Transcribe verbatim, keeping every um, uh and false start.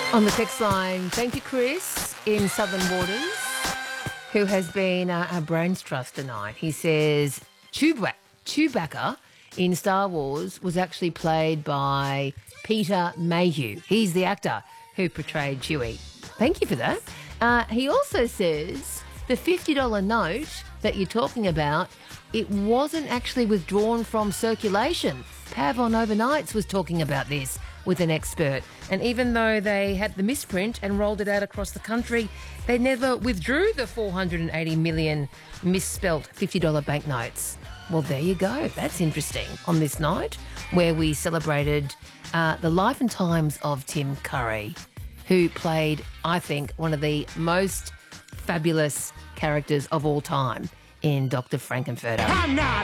On the text line, thank you, Chris, in Southern Waters, who has been uh, our brains trust tonight. He says Chewba- Chewbacca in Star Wars was actually played by Peter Mayhew. He's the actor who portrayed Chewie. Thank you for that. Uh, he also says the fifty dollar note that you're talking about, it wasn't actually withdrawn from circulation. Pavon Overnights was talking about this with an expert. And even though they had the misprint and rolled it out across the country, they never withdrew the four hundred eighty million misspelt fifty dollar banknotes. Well, there you go. That's interesting. On this night where we celebrated uh, the life and times of Tim Curry, who played, I think, one of the most fabulous characters of all time in Doctor Frankenfurter. I'm not